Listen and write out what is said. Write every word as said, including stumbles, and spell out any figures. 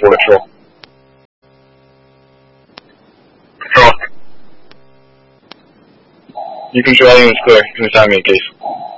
Border Patrol. Patrol. You control aliens clear. Can you sign me a case?